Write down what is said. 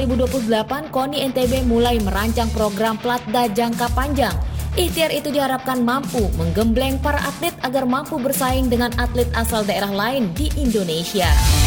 2028, KONI NTB mulai merancang program Platda jangka panjang. Ikhtiar itu diharapkan mampu menggembleng para atlet agar mampu bersaing dengan atlet asal daerah lain di Indonesia.